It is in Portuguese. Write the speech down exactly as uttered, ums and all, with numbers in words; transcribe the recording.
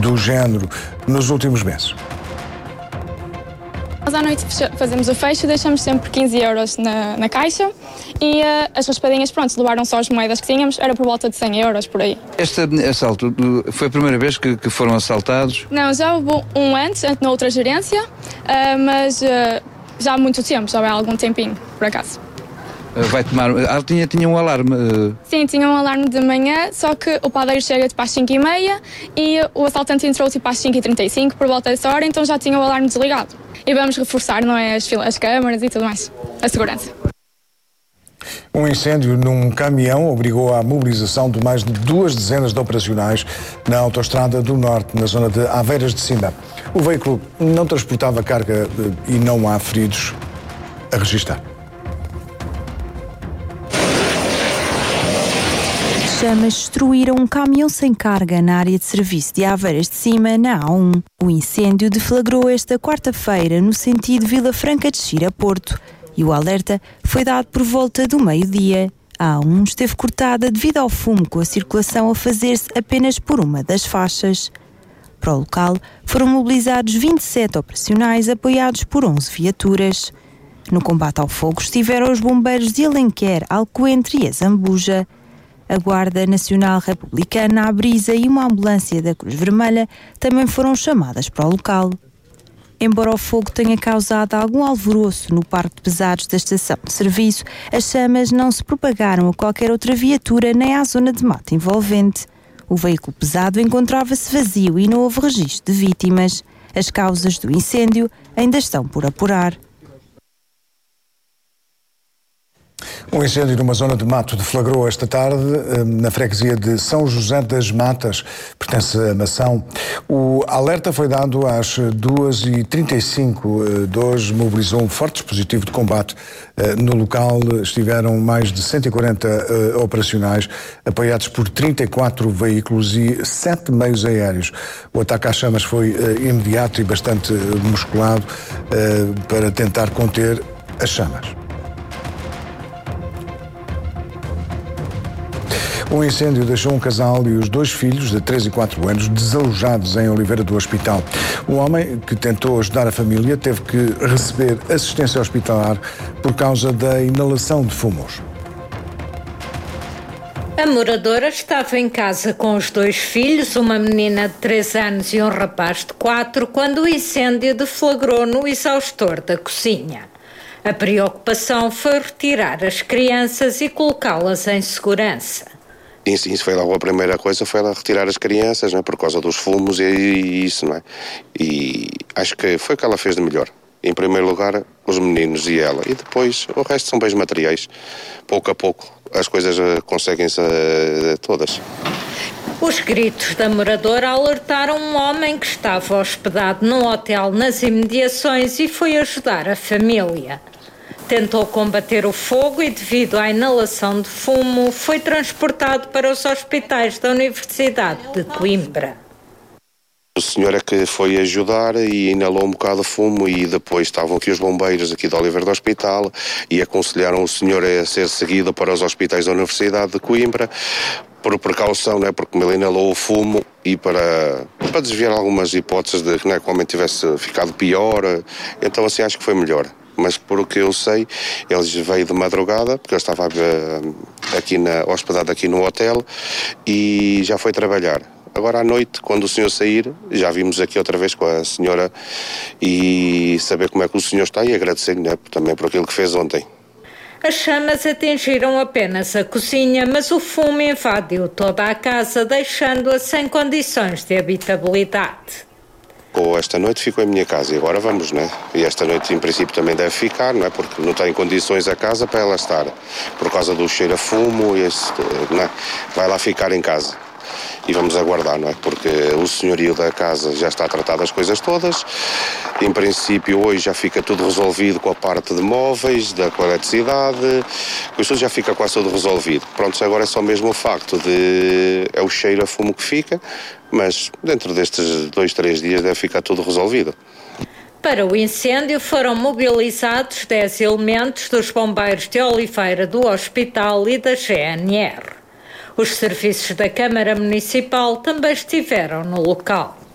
do género nos últimos meses. Nós à noite fazemos o fecho, deixamos sempre quinze euros na, na caixa e uh, as raspadinhas, pronto, levaram só as moedas que tínhamos, era por volta de cem euros por aí. Este assalto foi a primeira vez que, que foram assaltados? Não, já houve um antes, na outra gerência, uh, mas uh, já há muito tempo, já há algum tempinho, por acaso. Vai tomar. Ah, tinha, tinha um alarme? Uh... Sim, tinha um alarme de manhã, só que o padeiro chega tipo às cinco e meia e o assaltante entrou tipo às cinco e trinta e cinco, por volta dessa hora, então já tinha o alarme desligado. E vamos reforçar, não é, as, as câmaras e tudo mais, a segurança. Um incêndio num caminhão obrigou à mobilização de mais de duas dezenas de operacionais na autoestrada do Norte, na zona de Aveiras de Cima. O veículo não transportava carga e não há feridos a registrar. Chamas destruíram um caminhão sem carga na área de serviço de Aveiras de Cima, na A um. O incêndio deflagrou esta quarta-feira no sentido Vila Franca de Xira Porto e o alerta foi dado por volta do meio-dia. A A um esteve cortada devido ao fumo, com a circulação a fazer-se apenas por uma das faixas. Para o local foram mobilizados vinte e sete operacionais apoiados por onze viaturas. No combate ao fogo estiveram os bombeiros de Alenquer, Alcoentre e a Zambuja. A Guarda Nacional Republicana, a Brisa e uma ambulância da Cruz Vermelha também foram chamadas para o local. Embora o fogo tenha causado algum alvoroço no parque de pesados da estação de serviço, as chamas não se propagaram a qualquer outra viatura nem à zona de mata envolvente. O veículo pesado encontrava-se vazio e não houve registro de vítimas. As causas do incêndio ainda estão por apurar. Um incêndio numa zona de mato deflagrou esta tarde na freguesia de São José das Matas, pertence a Mação. O alerta foi dado às duas e trinta e cinco de hoje, mobilizou um forte dispositivo de combate. No local estiveram mais de cento e quarenta operacionais, apoiados por trinta e quatro veículos e sete meios aéreos. O ataque às chamas foi imediato e bastante musculado para tentar conter as chamas. O incêndio deixou um casal e os dois filhos, de três e quatro anos, desalojados em Oliveira do Hospital. Um homem que tentou ajudar a família teve que receber assistência hospitalar por causa da inalação de fumos. A moradora estava em casa com os dois filhos, uma menina de três anos e um rapaz de quatro, quando o incêndio deflagrou no exaustor da cozinha. A preocupação foi retirar as crianças e colocá-las em segurança. Isso, isso foi logo a primeira coisa, foi lá retirar as crianças, não é? Por causa dos fumos e, e isso, não é? E acho que foi o que ela fez de melhor. Em primeiro lugar, os meninos e ela. E depois, o resto são bens materiais. Pouco a pouco, as coisas uh, conseguem-se uh, todas. Os gritos da moradora alertaram um homem que estava hospedado num hotel nas imediações e foi ajudar a família. Tentou combater o fogo e, devido à inalação de fumo, foi transportado para os hospitais da Universidade de Coimbra. O senhor é que foi ajudar e inalou um bocado de fumo e depois estavam aqui os bombeiros aqui de Oliveira do Hospital e aconselharam o senhor a ser seguido para os hospitais da Universidade de Coimbra por precaução, né, porque ele inalou o fumo e para, para desviar algumas hipóteses de que, né, que o homem tivesse ficado pior, então assim acho que foi melhor. Mas por o que eu sei, eles veio de madrugada, porque eu estava uh, aqui na, hospedado aqui no hotel e já foi trabalhar. Agora à noite, quando o senhor sair, já vimos aqui outra vez com a senhora e saber como é que o senhor está e agradecer-lhe, né, também por aquilo que fez ontem. As chamas atingiram apenas a cozinha, mas o fumo invadiu toda a casa, deixando-a sem condições de habitabilidade. Ou esta noite ficou em minha casa e agora vamos, né? E esta noite em princípio também deve ficar, não é? Porque não tem condições a casa para ela estar, por causa do cheiro a fumo e esse, não é? Vai lá ficar em casa. E vamos aguardar, não é? Porque o senhorio da casa já está a tratar das coisas todas. Em princípio hoje já fica tudo resolvido com a parte de móveis, da eletricidade, isso já fica quase tudo resolvido. Pronto, agora é só mesmo o facto de é o cheiro a fumo que fica, mas dentro destes dois, três dias deve ficar tudo resolvido. Para o incêndio foram mobilizados dez elementos dos bombeiros de Oliveira do Hospital e da G N R. Os serviços da Câmara Municipal também estiveram no local.